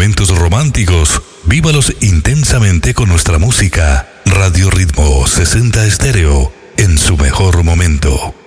momentos románticos, vívalos intensamente con nuestra música. Radio Ritmo 60 Estéreo, en su mejor momento.